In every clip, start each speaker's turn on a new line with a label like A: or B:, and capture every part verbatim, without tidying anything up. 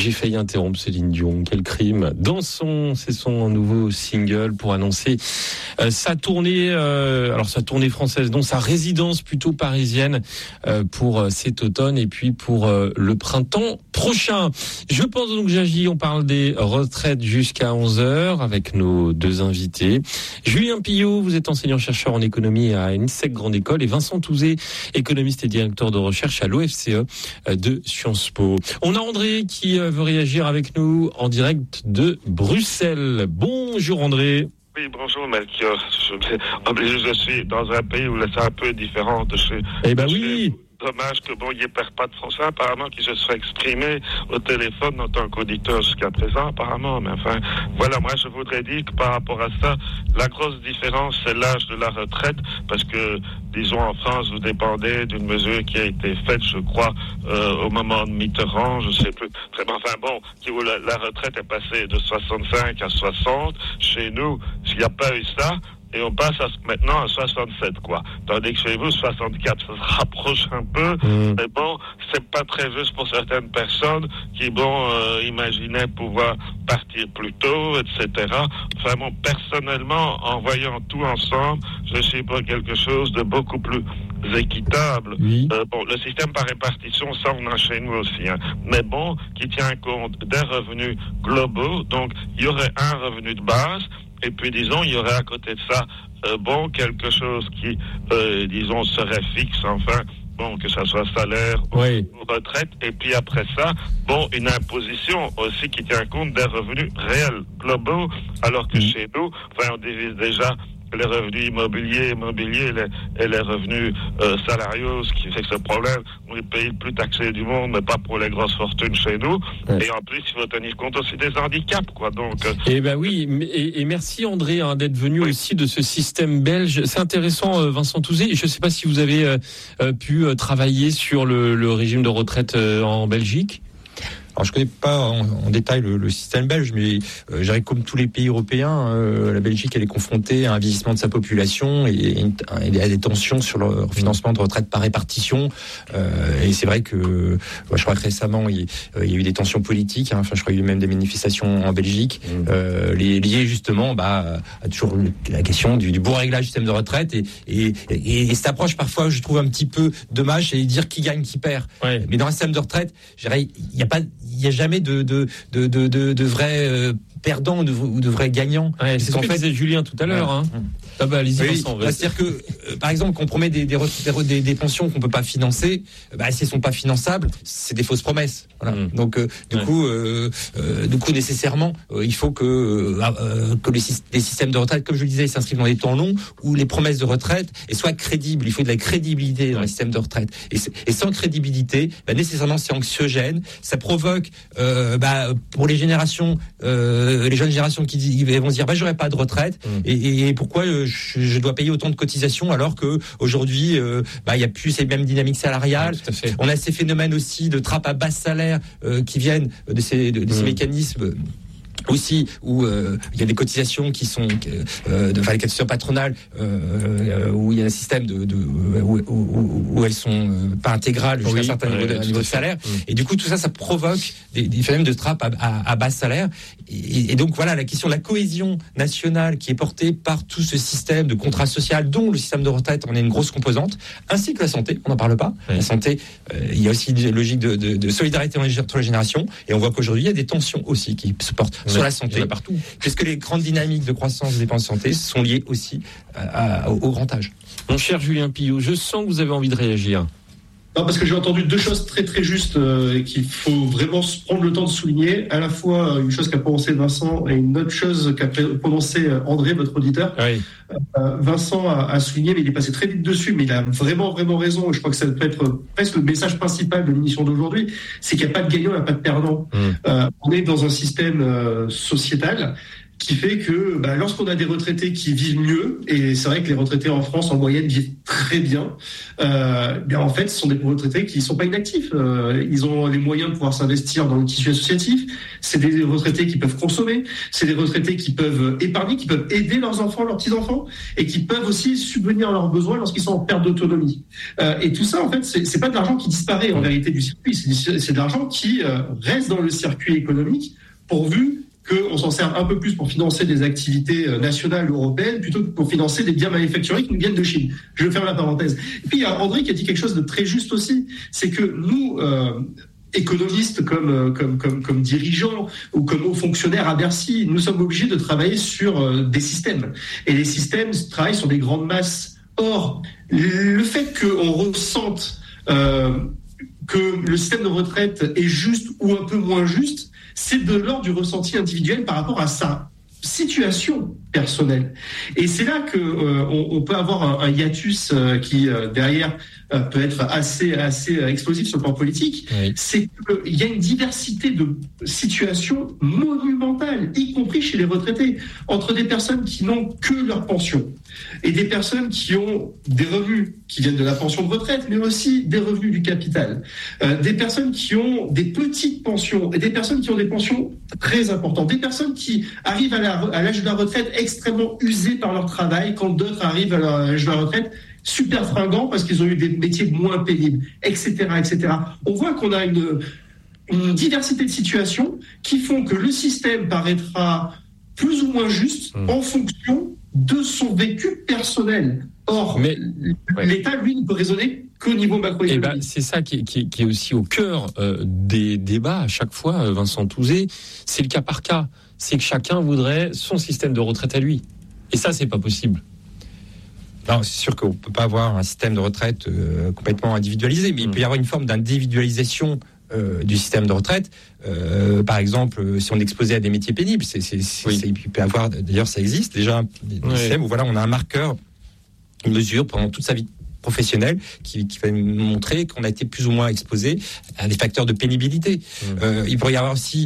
A: J'ai failli interrompre Céline Dion. Quel crime. Dans son, c'est son nouveau single pour annoncer euh, sa tournée, euh, alors sa tournée française, dont sa résidence plutôt parisienne euh, pour euh, cet automne et puis pour euh, le printemps prochain. Je pense donc, j'agis, on parle des retraites jusqu'à onze heures avec nos deux invités. Julien Pillot, vous êtes enseignant-chercheur en économie à INSEC Grande École, et Vincent Touzé, économiste et directeur de recherche à l'O F C E de Sciences Po. On a André qui veut réagir avec nous en direct de Bruxelles. Bonjour André.
B: Oui, bonjour Melchior. Je, je suis dans un pays où c'est un peu différent de chez...
A: Eh ben oui.
B: Dommage que bon, il n'y ait pas de français, apparemment, qui se serait exprimé au téléphone en tant qu'auditeur jusqu'à présent, apparemment. Mais enfin, voilà, moi, je voudrais dire que par rapport à ça, la grosse différence, c'est l'âge de la retraite, parce que, disons, en France, vous dépendez d'une mesure qui a été faite, je crois, euh, au moment de Mitterrand, je sais plus. Très bien, enfin bon, où la, la retraite est passée de soixante-cinq à soixante. Chez nous, s'il n'y a pas eu ça, et on passe à, maintenant à soixante-sept, quoi. Tandis que chez vous, soixante-quatre, ça se rapproche un peu. Mmh. Mais bon, c'est pas très juste pour certaines personnes qui, bon, euh, imaginaient pouvoir partir plus tôt, et cetera. Enfin bon, personnellement, en voyant tout ensemble, je suis pour quelque chose de beaucoup plus équitable.
A: Oui.
B: Euh, bon, le système par répartition, ça on a chez nous aussi, hein. Mais bon, qui tient compte des revenus globaux. Donc, il y aurait un revenu de base. Et puis, disons, il y aurait à côté de ça, euh, bon, quelque chose qui, euh, disons, serait fixe, enfin, bon, que ça soit salaire
A: oui.
B: ou retraite. Et puis après ça, bon, une imposition aussi qui tient compte des revenus réels, globaux, alors que mmh. chez nous, enfin, on divise déjà les revenus immobiliers, immobiliers et les, et les revenus euh, salariaux, ce qui fait que ce problème, on est le pays le plus taxé du monde, mais pas pour les grosses fortunes chez nous. Ouais. Et en plus, il faut tenir compte aussi des handicaps, quoi. Donc. Euh,
A: eh ben oui, et, et merci André hein, d'être venu oui. aussi de ce système belge. C'est intéressant, euh, Vincent Touzé. Je ne sais pas si vous avez euh, pu euh, travailler sur le, le régime de retraite euh, en Belgique.
C: Alors je connais pas en, en détail le, le système belge, mais euh, je dirais que comme tous les pays européens, euh, la Belgique elle est confrontée à un vieillissement de sa population et, et, et à des tensions sur le financement de retraite par répartition. Euh, et c'est vrai que euh, je crois que récemment il, euh, il y a eu des tensions politiques. Hein, enfin, je crois qu'il y a eu même des manifestations en Belgique euh, liées justement bah, à toujours la question du, du bon réglage du système de retraite et, et, et, et cette approche parfois je trouve un petit peu dommage, c'est dire qui gagne qui perd.
A: Ouais. Mais
C: dans un système de retraite, je dirais il n'y a pas il n'y a jamais de, de, de, de, de, de vrais euh, perdants ou de, de vrais gagnants.
A: Ouais, c'est ce qu'en fait disait Julien tout à l'heure. Ouais. Hein. Ah bah, allez-y,
C: oui,
A: Vincent,
C: bah, c'est-à-dire que, euh, par exemple, qu'on promet des, des, des, des pensions qu'on ne peut pas financer, bah, si elles ne sont pas finançables, c'est des fausses promesses. Voilà. Mmh. Donc, euh, du, ouais. coup, euh, euh, du coup, nécessairement, euh, il faut que, euh, que les, les systèmes de retraite, comme je le disais, s'inscrivent dans des temps longs où les promesses de retraite soient crédibles. Il faut de la crédibilité dans ouais. les systèmes de retraite. Et, et sans crédibilité, bah, nécessairement, c'est anxiogène. Ça provoque, euh, bah, pour les générations, euh, les jeunes générations qui disent, vont se dire, bah, j'aurai pas de retraite. Mmh. Et, et pourquoi euh, je, je dois payer autant de cotisations alors que aujourd'hui, euh, bah, il y a plus ces mêmes dynamiques salariales.
A: Ouais, tout à fait.
C: On a ces phénomènes aussi de trappe à basse salaire euh, qui viennent de ces, de, de ces mmh. mécanismes. Aussi où euh, il y a des cotisations qui sont euh, de, enfin les cotisations patronales euh, où il y a un système de, de où, où, où elles sont euh, pas intégrales jusqu'à oui, un certain niveau, de, niveau de salaire mmh. et du coup tout ça ça provoque des, des phénomènes de trappe à, à, à basse salaire et, et donc voilà la question de la cohésion nationale qui est portée par tout ce système de contrat social dont le système de retraite en est une grosse composante ainsi que la santé on n'en parle pas oui. La santé euh, il y a aussi une logique de, de, de solidarité entre les générations et on voit qu'aujourd'hui il y a des tensions aussi qui se portent sur la santé, partout. Puisque les grandes dynamiques de croissance des dépenses de santé sont liées aussi à, à, au, au grand âge.
A: Mon cher Julien Pillot, je sens que vous avez envie de réagir.
D: Non, parce que j'ai entendu deux choses très très justes euh, et qu'il faut vraiment prendre le temps de souligner. À la fois une chose qu'a prononcé Vincent et une autre chose qu'a prononcé André, votre auditeur.
A: Oui.
D: Euh, Vincent a, a souligné, mais il est passé très vite dessus, mais il a vraiment vraiment raison. Et je crois que ça peut être presque le message principal de l'émission d'aujourd'hui, c'est qu'il n'y a pas de gagnant, il n'y a pas de perdant. Mmh. Euh, on est dans un système euh, sociétal qui fait que bah, lorsqu'on a des retraités qui vivent mieux, et c'est vrai que les retraités en France en moyenne vivent très bien, euh, bien en fait ce sont des retraités qui ne sont pas inactifs. Euh, ils ont les moyens de pouvoir s'investir dans le tissu associatif, c'est des retraités qui peuvent consommer, c'est des retraités qui peuvent épargner, qui peuvent aider leurs enfants, leurs petits-enfants, et qui peuvent aussi subvenir à leurs besoins lorsqu'ils sont en perte d'autonomie. Euh, et tout ça, en fait, c'est, c'est pas de l'argent qui disparaît en vérité du circuit, c'est, c'est de l'argent qui euh, reste dans le circuit économique, pourvu qu'on s'en sert un peu plus pour financer des activités nationales ou européennes plutôt que pour financer des biens manufacturiers qui nous viennent de Chine. Je vais faire la parenthèse. Et puis il y a André qui a dit quelque chose de très juste aussi, c'est que nous, euh, économistes comme, comme, comme, comme dirigeants ou comme hauts fonctionnaires à Bercy, nous sommes obligés de travailler sur euh, des systèmes. Et les systèmes travaillent sur des grandes masses. Or, le fait qu'on ressente euh, que le système de retraite est juste ou un peu moins juste, c'est de l'ordre du ressenti individuel par rapport à sa situation personnelle. Et c'est là que euh, on, on peut avoir un, un hiatus euh, qui euh, derrière euh, peut être assez assez explosif sur le plan politique. Oui. C'est qu'il y a une diversité de situations monumentales, y compris chez les retraités, entre des personnes qui n'ont que leur pension et des personnes qui ont des revenus qui viennent de la pension de retraite, mais aussi des revenus du capital, euh, des personnes qui ont des petites pensions et des personnes qui ont des pensions très importantes, des personnes qui arrivent à, la, à l'âge de la retraite extrêmement usés par leur travail, quand d'autres arrivent à l'âge de la retraite super fringants parce qu'ils ont eu des métiers moins pénibles, et cetera, et cetera. On voit qu'on a une, une diversité de situations qui font que le système paraîtra plus ou moins juste mmh. en fonction de son vécu personnel. Or, Mais, l'État, lui, ne peut raisonner qu'au niveau macroéconomique.
A: Eh ben, c'est ça qui est, qui, est, qui est aussi au cœur euh, des débats à chaque fois, Vincent Touzé. C'est le cas par cas. C'est que chacun voudrait son système de retraite à lui. Et ça, c'est pas possible.
C: Non, c'est sûr qu'on ne peut pas avoir un système de retraite euh, complètement individualisé, mais mmh. il peut y avoir une forme d'individualisation euh, du système de retraite. Euh, par exemple, si on est exposé à des métiers pénibles, c'est, c'est, c'est, oui. c'est, il peut y avoir, d'ailleurs ça existe déjà, des, des oui. systèmes où voilà, on a un marqueur, une mesure pendant toute sa vie professionnelle qui, qui va nous montrer qu'on a été plus ou moins exposé à des facteurs de pénibilité. Mmh. Euh, il pourrait y avoir aussi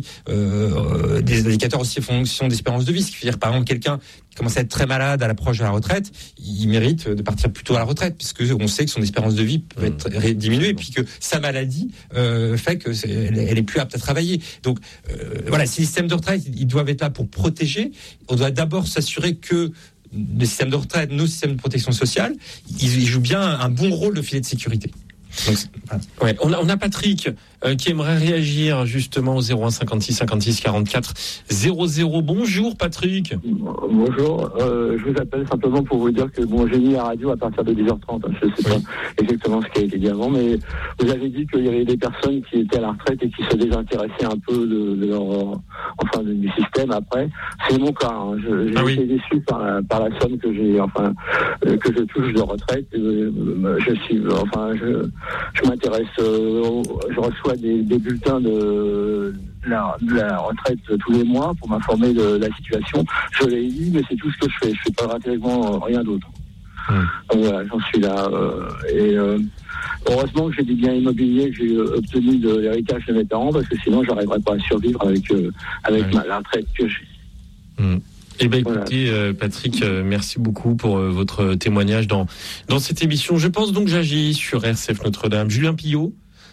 C: euh, des indicateurs aussi en fonction d'espérance de vie. Ce qui veut dire, par exemple, quelqu'un qui commence à être très malade à l'approche de la retraite, il mérite de partir plus tôt à la retraite, puisque on sait que son espérance de vie peut être mmh. diminuée, et puis que sa maladie euh, fait que c'est, elle, elle est plus apte à travailler. Donc euh, voilà, ces systèmes de retraite, ils doivent être là pour protéger. On doit d'abord s'assurer que le système de retraite, nos systèmes de protection sociale, ils, ils jouent bien un bon rôle de filet de sécurité. Donc,
A: voilà. ouais, on, a, on a Patrick euh, qui aimerait réagir justement au zéro un cinquante-six cinquante-six quarante-quatre zéro zéro. Bonjour Patrick.
E: Bonjour, euh, je vous appelle simplement pour vous dire que bon, j'ai mis la radio à partir de dix heures trente. Je ne sais oui. pas exactement ce qui a été dit avant, mais vous avez dit qu'il y avait des personnes qui étaient à la retraite et qui se désintéressaient un peu de, de leur, enfin, du système après. C'est mon cas. Hein. Je, j'ai ah été oui. déçu par la, par la somme que j'ai, enfin, euh, que je touche de retraite. Euh, je suis, enfin, je Je m'intéresse, euh, je reçois des, des bulletins de la, de la retraite tous les mois pour m'informer de la situation. Je l'ai lu, mais c'est tout ce que je fais. Je fais pas intégralement rien d'autre. Mmh. Donc voilà, j'en suis là. Euh, et euh, heureusement que j'ai des biens immobiliers que j'ai obtenus de l'héritage de mes parents, parce que sinon j'arriverais pas à survivre avec euh, avec mmh. ma, la retraite que j'ai.
A: Mmh. Eh ben écoutez, voilà. euh, Patrick, euh, merci beaucoup pour euh, votre témoignage dans dans cette émission. Je pense donc j'agis sur R C F Notre-Dame. Julien Pillot,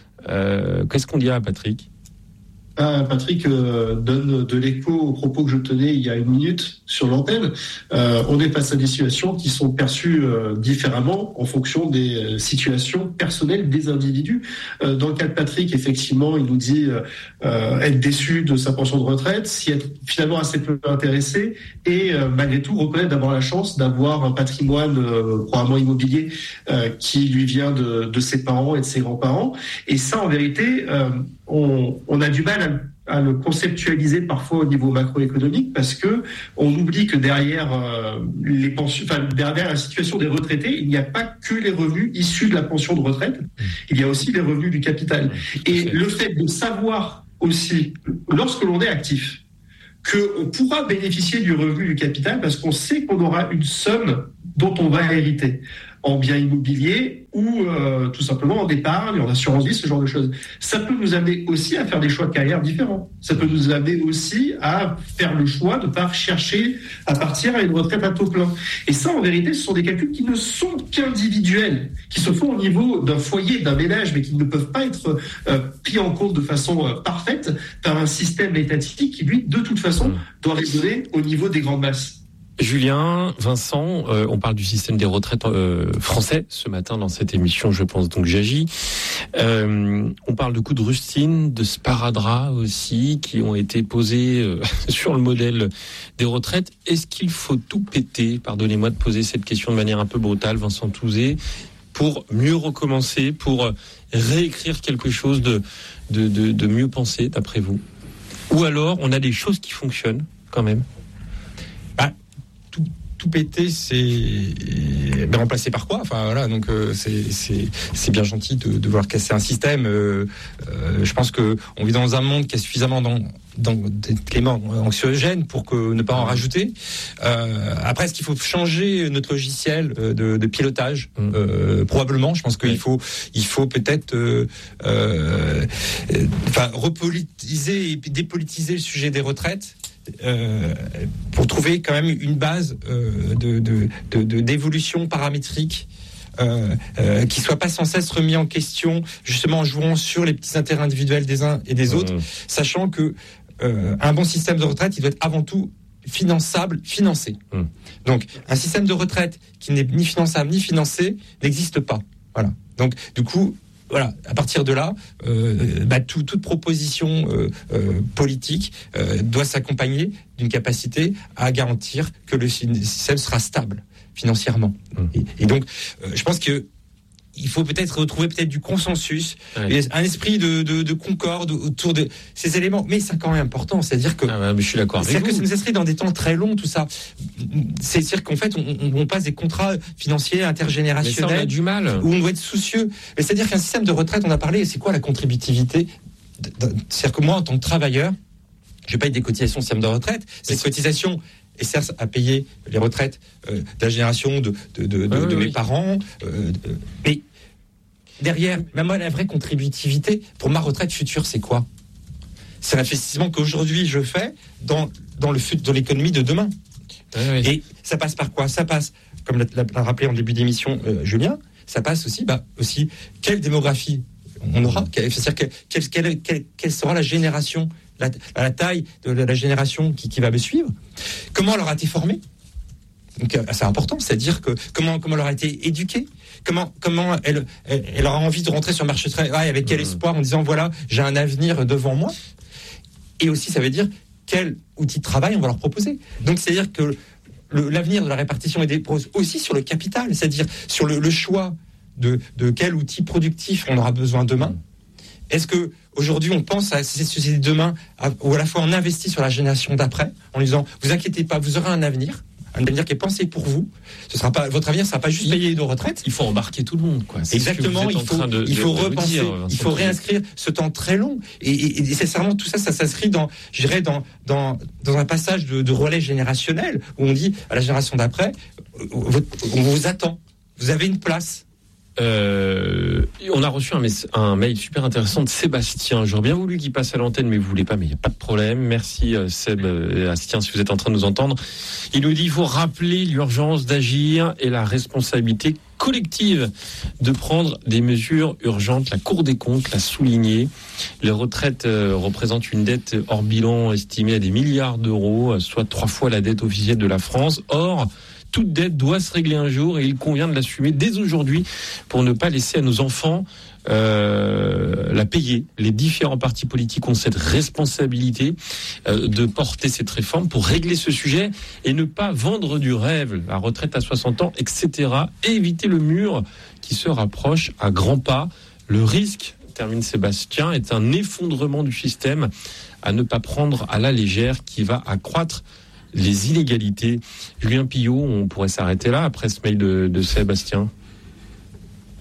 A: euh, qu'est-ce qu'on dit à Patrick ?
D: Ah, Patrick euh, donne de l'écho aux propos que je tenais il y a une minute sur l'antenne. Euh, on est face à des situations qui sont perçues euh, différemment en fonction des euh, situations personnelles des individus. Euh, dans le cas de Patrick, effectivement, il nous dit euh, être déçu de sa pension de retraite, s'y être finalement assez peu intéressé et euh, malgré tout reconnaître d'avoir la chance d'avoir un patrimoine euh, probablement immobilier euh, qui lui vient de, de ses parents et de ses grands-parents. Et ça, en vérité, euh, on, on a du mal à, à le conceptualiser parfois au niveau macroéconomique parce que on oublie que derrière euh, les pensions, enfin derrière la situation des retraités, il n'y a pas que les revenus issus de la pension de retraite, il y a aussi les revenus du capital. Et le fait de savoir aussi, lorsque l'on est actif, qu'on pourra bénéficier du revenu du capital parce qu'on sait qu'on aura une somme dont on va hériter. en biens immobiliers ou euh, tout simplement en épargne, en assurance vie, ce genre de choses. Ça peut nous amener aussi à faire des choix de carrière différents. Ça peut nous amener aussi à faire le choix de ne pas chercher à partir à une retraite à taux plein. Et ça, en vérité, ce sont des calculs qui ne sont qu'individuels, qui se font au niveau d'un foyer, d'un ménage, mais qui ne peuvent pas être euh, pris en compte de façon euh, parfaite par un système étatique qui, lui, de toute façon, doit raisonner au niveau des grandes masses.
A: Julien, Vincent, euh, on parle du système des retraites euh, français ce matin dans cette émission, je pense donc j'agis. Euh, on parle de coups de rustine, de sparadrap aussi, qui ont été posés euh, sur le modèle des retraites. Est-ce qu'il faut tout péter, pardonnez-moi de poser cette question de manière un peu brutale, Vincent Touzé, pour mieux recommencer, pour réécrire quelque chose de, de, de, de mieux pensé, d'après vous? Ou alors, on a des choses qui fonctionnent quand même?
C: Bah, tout, tout péter, c'est ben, remplacé par quoi? Enfin voilà, donc euh, c'est c'est c'est bien gentil de, de vouloir casser un système. Euh, euh, je pense que on vit dans un monde qui est suffisamment dans dans des cléments anxiogènes pour que ne pas en rajouter. Euh, après, est-ce qu'il faut changer notre logiciel de, de pilotage? euh, Probablement. Je pense qu'il oui. faut il faut peut-être euh, euh, enfin repolitiser et dépolitiser le sujet des retraites. Euh, pour trouver quand même une base euh, de, de, de, de, d'évolution paramétrique euh, euh, qui soit pas sans cesse remis en question, justement en jouant sur les petits intérêts individuels des uns et des autres, mmh. sachant que euh, un bon système de retraite, il doit être avant tout finançable, financé. Mmh. Donc un système de retraite qui n'est ni finançable ni financé n'existe pas. Voilà. Donc du coup, voilà, à partir de là, euh, bah, tout, toute proposition euh, euh, politique euh, doit s'accompagner d'une capacité à garantir que le système sera stable financièrement. Mmh. Et, et donc, euh, je pense que il faut peut-être retrouver peut-être du consensus, ouais. un esprit de, de, de concorde autour de ces éléments. Mais c'est quand même important, c'est-à-dire que,
A: ah ouais, mais je suis d'accord avec
C: c'est-à-dire
A: vous.
C: que ça nous inscrit dans des temps très longs, tout ça. C'est-à-dire qu'en fait, on, on passe des contrats financiers intergénérationnels.
A: Mais ça, on a du mal.
C: Où on doit être soucieux. Mais c'est-à-dire qu'un système de retraite, on a parlé, c'est quoi la contributivité? C'est-à-dire que moi, en tant que travailleur, je paye des cotisations au système de retraite. Ces cotisations et sert à payer les retraites euh, de la génération de, de, de, de, ah, de oui, mes oui. parents. Euh, de, mais derrière, même moi, la vraie contributivité pour ma retraite future, c'est quoi? C'est l'investissement qu'aujourd'hui je fais dans, dans, le, dans l'économie de demain. Ah, oui. Et ça passe par quoi? Ça passe, comme l'a, l'a rappelé en début d'émission euh, Julien, ça passe aussi, bah, aussi quelle démographie on aura, c'est-à-dire que, quelle, quelle, quelle, quelle sera la génération, la, la taille de la génération qui, qui va me suivre, comment elle aura été formée. Donc c'est important, c'est-à-dire que comment comment elle aura été éduquée, comment comment elle elle, elle aura envie de rentrer sur le marché du travail avec quel espoir en disant voilà j'ai un avenir devant moi. Et aussi ça veut dire quel outil de travail on va leur proposer. Donc c'est-à-dire que le, l'avenir de la répartition est dépose aussi sur le capital, c'est-à-dire sur le, le choix de de quel outil productif on aura besoin demain. Est-ce que aujourd'hui on pense à cette société de demain à, ou à la fois on investit sur la génération d'après en disant vous inquiétez pas, vous aurez un avenir. Un avenir qui est pensé pour vous. Ce sera pas votre avenir, ne sera pas juste payer de retraite.
A: Il faut embarquer tout le monde, quoi. C'est
C: exactement. Il faut, de, il faut de, repenser. De dire, il faut réinscrire ce temps très long. Et, et, et nécessairement tout ça, ça s'inscrit dans, je dirais, dans dans dans un passage de, de relais générationnel où on dit à la génération d'après, on vous attend. Vous avez une place.
A: Euh, on a reçu un, mes- un mail super intéressant de Sébastien. J'aurais bien voulu qu'il passe à l'antenne, mais vous voulez pas, mais il n'y a pas de problème. Merci euh, Seb, euh, Bastien, si vous êtes en train de nous entendre. Il nous dit il faut rappeler l'urgence d'agir et la responsabilité collective de prendre des mesures urgentes. La Cour des comptes l'a souligné. Les retraites euh, représentent une dette hors bilan estimée à des milliards d'euros, soit trois fois la dette officielle de la France. Or, toute dette doit se régler un jour et il convient de l'assumer dès aujourd'hui pour ne pas laisser à nos enfants euh, la payer. Les différents partis politiques ont cette responsabilité euh, de porter cette réforme pour régler ce sujet et ne pas vendre du rêve, la retraite à soixante ans, et cetera. Et éviter le mur qui se rapproche à grands pas. Le risque, termine Sébastien, est un effondrement du système à ne pas prendre à la légère qui va accroître les inégalités. Julien Pillot, on pourrait s'arrêter là après ce mail de, de Sébastien.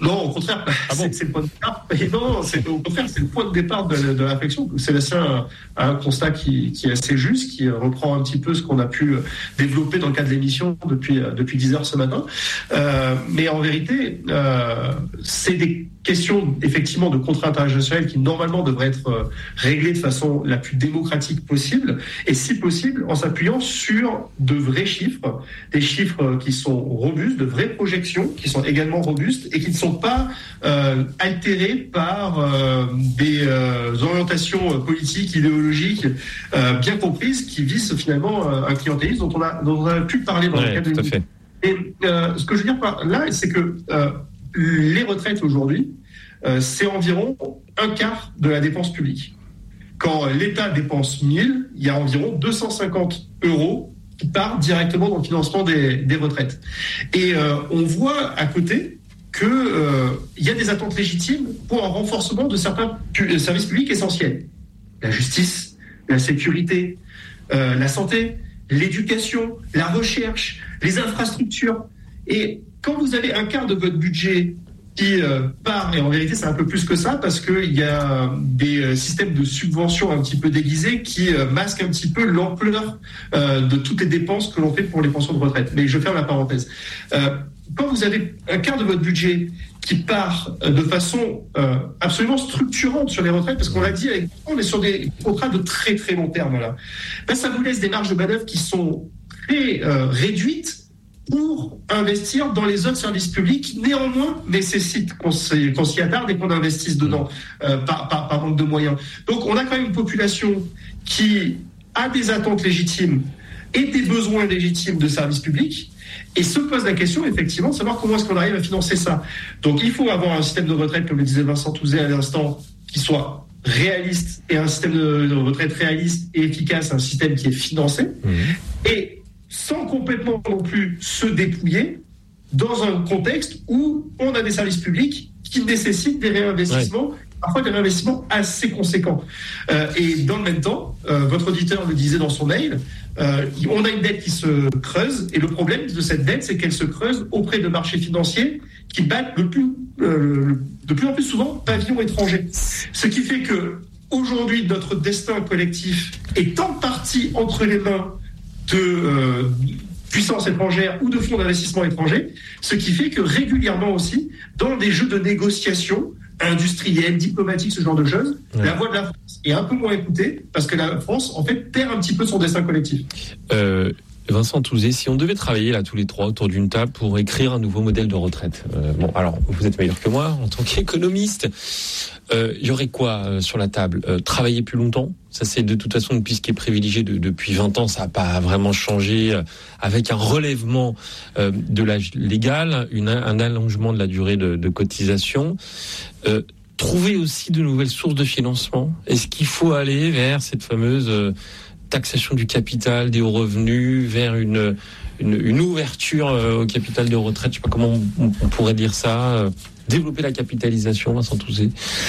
D: Non, au contraire, ah bon c'est, c'est le point de départ. Et non, c'est, au contraire, c'est le point de départ de, de la réflexion. Sébastien a un constat qui, qui est assez juste, qui reprend un petit peu ce qu'on a pu développer dans le cadre de l'émission depuis, depuis dix heures ce matin. Euh, mais en vérité, euh, c'est des questions effectivement de contrat international qui normalement devraient être réglées de façon la plus démocratique possible, et si possible en s'appuyant sur de vrais chiffres, des chiffres qui sont robustes, de vraies projections qui sont également robustes et qui ne sont pas euh, altérés par euh, des euh, orientations politiques, idéologiques euh, bien comprises qui visent finalement euh, un clientélisme dont on a, dont on a pu parler dans ouais, le cadre de l'émission. Et euh, ce que je veux dire par là, c'est que euh, les retraites aujourd'hui, euh, c'est environ un quart de la dépense publique. Quand l'État dépense mille, il y a environ deux cent cinquante euros qui partent directement dans le financement des, des retraites. Et euh, on voit à côté qu'il euh, y a des attentes légitimes pour un renforcement de certains pu- services publics essentiels. La justice, la sécurité, euh, la santé, l'éducation, la recherche, les infrastructures. Et quand vous avez un quart de votre budget qui euh, part, et en vérité c'est un peu plus que ça, parce qu'il y a des euh, systèmes de subventions un petit peu déguisés qui euh, masquent un petit peu l'ampleur euh, de toutes les dépenses que l'on fait pour les pensions de retraite. Mais je ferme la parenthèse. Euh, quand vous avez un quart de votre budget qui part euh, de façon euh, absolument structurante sur les retraites, parce qu'on l'a dit, avec, on est sur des contrats de très très long terme là, ben, ça vous laisse des marges de manœuvre qui sont très euh, réduites pour investir dans les autres services publics qui, néanmoins, nécessitent qu'on s'y, qu'on s'y attarde et qu'on investisse dedans euh, par, par, par manque de moyens. Donc, on a quand même une population qui a des attentes légitimes et des besoins légitimes de services publics, et se pose la question, effectivement, de savoir comment est-ce qu'on arrive à financer ça. Donc, il faut avoir un système de retraite, comme le disait Vincent Touzé à l'instant, qui soit réaliste, et un système de, de retraite réaliste et efficace, un système qui est financé, mmh. et sans complètement non plus se dépouiller dans un contexte où on a des services publics qui nécessitent des réinvestissements, ouais. parfois des réinvestissements assez conséquents. Euh, et dans le même temps, euh, votre auditeur le disait dans son mail, euh, on a une dette qui se creuse, et le problème de cette dette, c'est qu'elle se creuse auprès de marchés financiers qui battent le plus, euh, de plus en plus souvent pavillon étranger. Ce qui fait que aujourd'hui, notre destin collectif est en partie entre les mains de euh, puissances étrangères ou de fonds d'investissement étrangers, ce qui fait que régulièrement aussi, dans des jeux de négociation industriels, diplomatiques, ce genre de choses, ouais. la voix de la France est un peu moins écoutée, parce que la France, en fait, perd un petit peu son destin collectif.
A: Euh... Vincent Touzé, si on devait travailler là tous les trois autour d'une table pour écrire un nouveau modèle de retraite, euh, bon, alors vous êtes meilleur que moi en tant qu'économiste, il euh, y aurait quoi euh, sur la table euh, Travailler plus longtemps, ça c'est de toute façon une piste qui est privilégiée de, depuis vingt ans, ça n'a pas vraiment changé, euh, avec un relèvement euh, de l'âge légal, une, un allongement de la durée de, de cotisation. Euh, trouver aussi de nouvelles sources de financement. Est-ce qu'il faut aller vers cette fameuse euh, taxation du capital, des hauts revenus, vers une, une, une ouverture euh, au capital de retraite, je ne sais pas comment on, on pourrait dire ça, euh, développer la capitalisation, Vincent Touzé.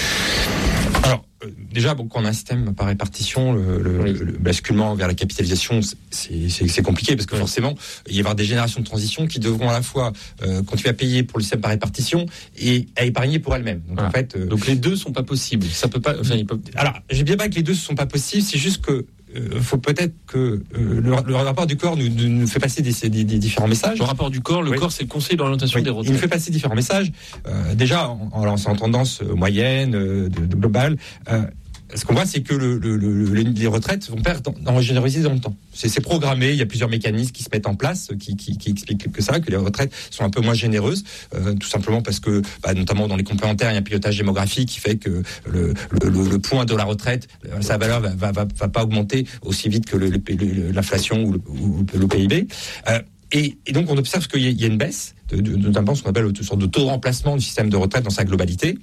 C: Alors, euh, déjà, bon, quand on a un système par répartition, le, le, oui. le basculement vers la capitalisation, c'est, c'est, c'est compliqué, parce que oui. forcément, il va y avoir des générations de transition qui devront à la fois euh, continuer à payer pour le système par répartition et à épargner pour elles-mêmes. Donc, voilà. en fait, euh,
A: Donc les deux ne sont pas possibles. Ça peut pas, enfin, ils peuvent...
C: Alors, je dis bien pas que les deux ne sont pas possibles, c'est juste que Euh, faut peut-être que euh, le, le rapport du corps nous, nous fait passer des, des, des différents messages.
A: Le rapport du corps, le oui. corps, c'est le Conseil d'orientation oui. des retraites.
C: Il nous fait passer différents messages. Euh, déjà, en, en, en tendance moyenne, euh, de, de globale. Euh, ce qu'on voit, c'est que le, le, le, les retraites vont perdre en générosité dans le temps. C'est, c'est programmé, il y a plusieurs mécanismes qui se mettent en place, qui, qui, qui expliquent que ça, que les retraites sont un peu moins généreuses, euh, tout simplement parce que, bah, notamment dans les complémentaires, il y a un pilotage démographique qui fait que le, le, le, le point de la retraite, sa valeur va, va, va, va pas augmenter aussi vite que le, le, le, l'inflation ou le, ou le P I B. Euh, Et, et donc, on observe qu'il y a, il y a une baisse, de, de, notamment ce qu'on appelle une sorte de taux de remplacement du système de retraite dans sa globalité.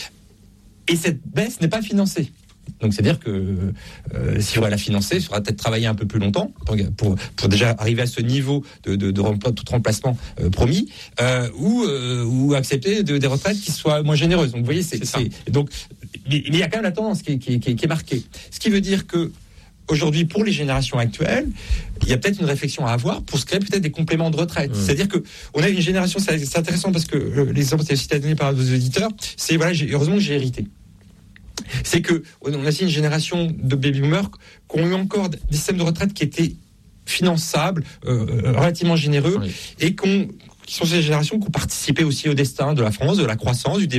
C: Et cette baisse n'est pas financée. Donc, c'est-à-dire que euh, si on va la financer, il faudra peut-être travailler un peu plus longtemps pour, pour, pour déjà arriver à ce niveau de, de, de, de tout remplacement euh, promis, euh, ou, euh, ou accepter de, des retraites qui soient moins généreuses. Donc, vous voyez, c'est, c'est, c'est donc, mais il y a quand même la tendance qui est, qui est, qui est marquée. Ce qui veut dire que aujourd'hui, pour les générations actuelles, il y a peut-être une réflexion à avoir pour se créer peut-être des compléments de retraite. Mmh. C'est-à-dire que on a une génération, c'est, c'est intéressant parce que euh, l'exemple que tu as donné par vos auditeurs, c'est voilà, j'ai, heureusement que j'ai hérité. C'est que on a aussi une génération de baby boomers qui ont eu encore des systèmes de retraite qui étaient finançables, euh, relativement généreux, oui. et qu'on qui sont ces générations qui ont participé aussi au destin de la France, de la croissance, du développement.